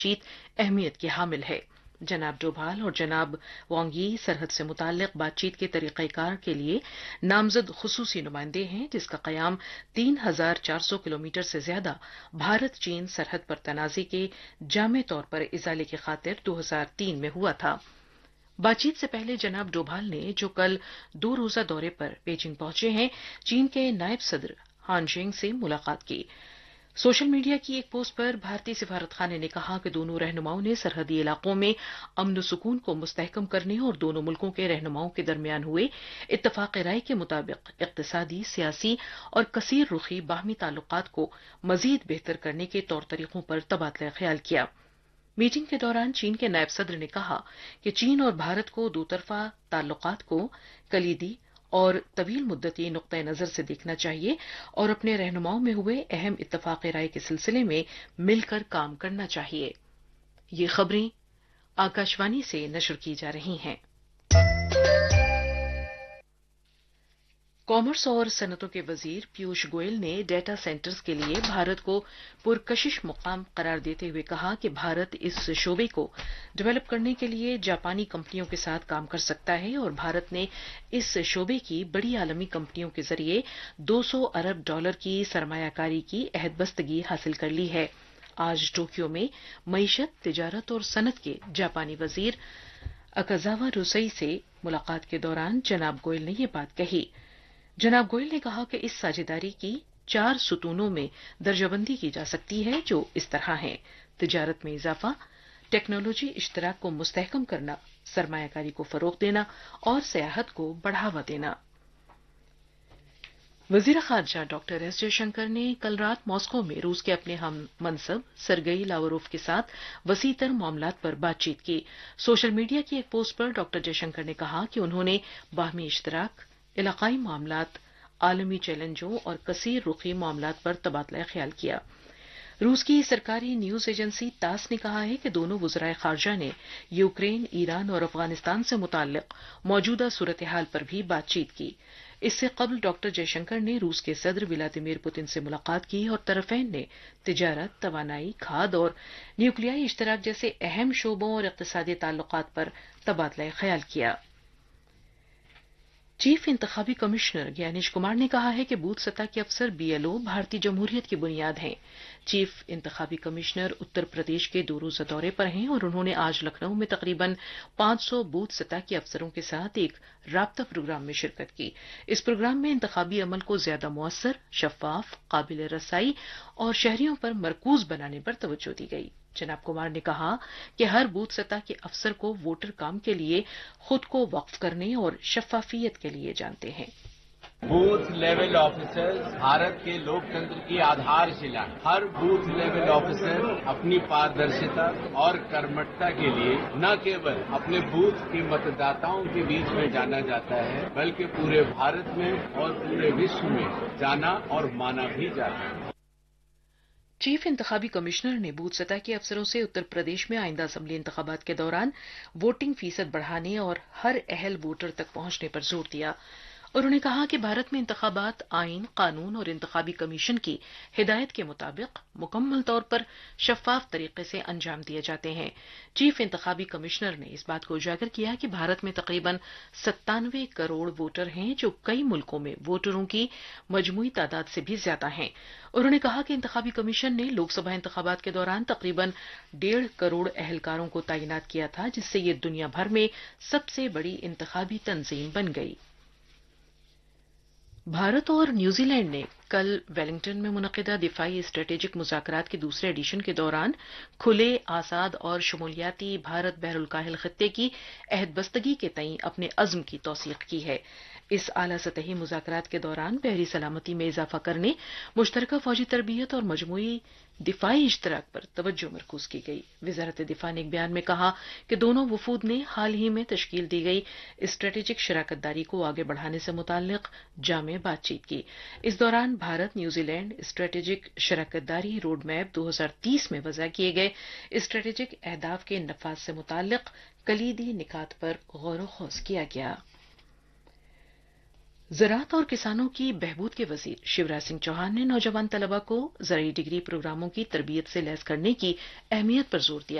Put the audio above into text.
बातचीत अहमियत की हामिल है। जनाब डोभाल और जनाब वांगी सरहद से मुताल्लिक बातचीत के तरीक़ाकार के लिए नामजद खुसूसी नुमाइंदे हैं, जिसका क़याम 3,400 किलोमीटर से ज्यादा भारत चीन सरहद पर तनाज़े के जामे तौर पर इजाले की खातिर 2003 में हुआ था। बातचीत से पहले जनाब डोभाल ने, जो कल 2 रोज़ा दौरे पर बीजिंग पहुंचे हैं, चीन के नायब सदर हान जेंग से मुलाकात की। सोशल मीडिया की एक पोस्ट पर भारतीय सिफारत खाने ने कहा कि दोनों रहनुमाओं ने सरहदी इलाकों में अमन सुकून को मुस्तहकम करने और दोनों मुल्कों के रहनुमाओं के दरमियान हुए इत्तफाक राय के मुताबिक इक्तिसादी, सियासी और कसीर रुखी बाहमी ताल्लुकात को मजीद बेहतर करने के तौर तरीकों पर तबादला ख्याल किया। मीटिंग के दौरान चीन के नायब सदर ने कहा कि चीन और भारत को दोतरफा ताल्लुकात को कलीदी और तवील मुद्दती नुक्ता नजर से देखना चाहिए और अपने रहनुमाओं में हुए अहम इत्तफाक राय के सिलसिले में मिलकर काम करना चाहिए। ये खबरें आकाशवाणी से नशर की जा रही हैं। कॉमर्स और सनतों के वजीर पीयूष गोयल ने डेटा सेंटर्स के लिए भारत को पुरकशिश मुकाम करार देते हुए कहा कि भारत इस शोबे को डेवलप करने के लिए जापानी कंपनियों के साथ काम कर सकता है और भारत ने इस शोबे की बड़ी आलमी कंपनियों के जरिए $200 अरब की सरमायाकारी की अहदबस्तगी हासिल कर ली है। आज टोक्यो में मईशत, तिजारत और सनत के जापानी वजीर अकाजावा रुसई से मुलाकात के दौरान जनाब गोयल ने यह बात कही। जनाब गोयल ने कहा कि इस साझेदारी की 4 सुतूनों में दर्जाबंदी की जा सकती है, जो इस तरह हैं: तिजारत में इजाफा, टेक्नोलॉजी इश्तराक को मुस्तहकम करना, सरमायाकारी को फरोग देना और सियाहत को बढ़ावा देना। वजीर खारजा डॉक्टर एस जयशंकर ने कल रात मॉस्को में रूस के अपने हम मनसब सरगई लावरोव के साथ वसीतर मामलात पर बातचीत की। सोशल मीडिया की एक पोस्ट पर डॉक्टर जयशंकर ने कहा कि उन्होंने बाहमी इश्तराक, इलाकाई मामलात, आलमी चैलेंजों और कसीर रुखी मामलात पर तबादला ख्याल किया। रूस की सरकारी न्यूज एजेंसी तास ने कहा है कि दोनों वज़राए खारजा ने यूक्रेन, ईरान और अफगानिस्तान से मुताल्लिक मौजूदा सूरत हाल पर भी बातचीत की। इससे कबल डॉक्टर जयशंकर ने रूस के सदर व्लादिमीर पुतिन से मुलाकात की और तरफैन ने तिजारत, तवानाई, खाद और न्यूक्लियाई इश्तराक जैसे अहम शोबों और इक्तिसादी ताल्लुकात पर तबादला ख्याल किया। चीफ इंतखाबी कमिश्नर ज्ञानेश कुमार ने कहा है कि बूथ सतह के अफसर बीएलओ भारतीय जमहूरियत की बुनियाद हैं। चीफ इंतखाबी कमिश्नर उत्तर प्रदेश के 2 रोज़ा दौरे पर हैं और उन्होंने आज लखनऊ में तकरीबन 500 बूथ सतह के अफसरों के साथ एक राब्ता प्रोग्राम में शिरकत की। इस प्रोग्राम में इंतखाबी अमल को ज्यादा मुअस्सर, शफाफ, काबिल रसाई और शहरियों पर मरकूज बनाने पर तवज्जो दी गई। जनाब कुमार ने कहा कि हर बूथ सतह के अफसर को वोटर काम के लिए खुद को वक्फ करने और शफाफियत के लिए जानते हैं। बूथ लेवल ऑफिसर्स भारत के लोकतंत्र की आधारशिला है। हर बूथ लेवल ऑफिसर अपनी पारदर्शिता और कर्मठता के लिए न केवल अपने बूथ के मतदाताओं के बीच में जाना जाता है, बल्कि पूरे भारत में और पूरे विश्व में जाना और माना भी जाता है। चीफ इंतखाबी कमिश्नर ने बूथ सतह के अफसरों से उत्तर प्रदेश में आइंदा असम्बली इंतखाबात के दौरान वोटिंग फीसद बढ़ाने और हर अहल वोटर तक पहुंचने पर जोर दिया। उन्होंने कहा कि भारत में इंतखाबात आईन, कानून और इंतखाबी कमीशन की हिदायत के मुताबिक मुकम्मल तौर पर शफाफ तरीके से अंजाम दिए जाते हैं। चीफ इंतखाबी कमिश्नर ने इस बात को उजागर किया कि भारत में तकरीबन 97 करोड़ वोटर हैं, जो कई मुल्कों में वोटरों की मजमूई तादाद से भी ज्यादा हैं। उन्होंने कहा कि इंतखाबी कमीशन ने लोकसभा इंतखाबात के दौरान तकरीबन 1.5 करोड़ अहलकारों को तैनात किया था, जिससे ये दुनिया भर में सबसे बड़ी इंतखाबी तंजीम बन गई। भारत और न्यूजीलैंड ने कल वेलिंगटन में मुनक़िदा दिफाई स्ट्रेटेजिक मुज़ाकरात के दूसरे एडिशन के दौरान खुले, आज़ाद और शमूलियाती भारत बहरुल काहिल खित्ते की अहदबस्तगी के तईं अपने अज़्म की तौसीक़ की है। इस आला सतही मुज़ाकरात के दौरान बहरी सलामती में इजाफा करने, मुश्तरका फौजी तरबियत और मजमूई दिफाई इश्तराक पर तवज्जो मरकूज की गई। वज़ारत दिफा ने एक बयान में कहा कि दोनों वफूद ने हाल ही में तश्कील दी गई स्ट्रेटेजिक शराकतदारी को आगे बढ़ाने से मुताल्लिक जामे बातचीत की। इस दौरान Bharat New Zealand strategic शराकतदारी road map 2030 में वज़ा किए गए स्ट्रेटेजिक अहदाफ के नफाज से मुताल्लिक कलीदी निकात पर गौर व खौज किया गया। ज़राअत और किसानों की बहबूद के वज़ीर शिवराज सिंह चौहान ने नौजवान तलबा को ज़रई डिग्री प्रोग्रामों की तरबियत से लैस करने की अहमियत पर जोर दिया